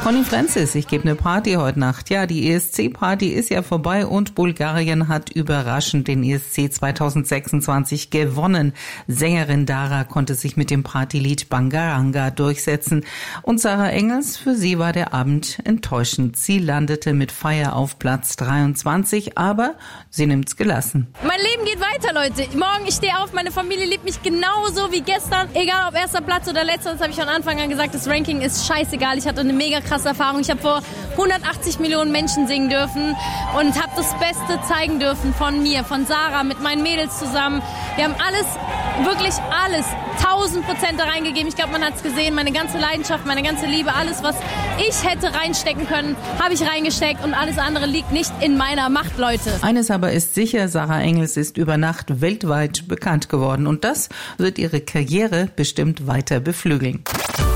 Conny Francis, ich gebe eine Party heute Nacht. Ja, die ESC-Party ist ja vorbei und Bulgarien hat überraschend den ESC 2026 gewonnen. Sängerin Dara konnte sich mit dem Partylied Bangaranga durchsetzen. Und Sarah Engels, für sie war der Abend enttäuschend. Sie landete mit Feier auf Platz 23, aber sie nimmt's gelassen. Mein Leben geht weiter, Leute. Morgen, ich stehe auf, meine Familie liebt mich genauso wie gestern. Egal ob erster Platz oder letzter, das habe ich von Anfang an gesagt, das Ranking ist scheißegal. Ich hatte eine mega krasse Erfahrung. Ich habe vor 180 Millionen Menschen singen dürfen und habe das Beste zeigen dürfen von mir, von Sarah, mit meinen Mädels zusammen. Wir haben alles, wirklich alles, 1000% da reingegeben. Ich glaube, man hat es gesehen, meine ganze Leidenschaft, meine ganze Liebe, alles, was ich hätte reinstecken können, habe ich reingesteckt und alles andere liegt nicht in meiner Macht, Leute. Eines aber ist sicher, Sarah Engels ist über Nacht weltweit bekannt geworden und das wird ihre Karriere bestimmt weiter beflügeln.